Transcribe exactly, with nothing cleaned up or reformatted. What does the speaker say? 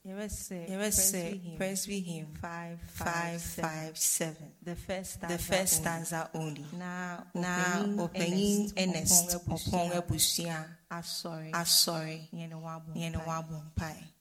Yɛbɛsɛ Presby hymn five five seven. The first stanza, The first stanza only. Na ɔpanyin Ernest Ɔpɔn abusua asɔre asɔre yɛne wabɔ yɛne wabɔ mpae.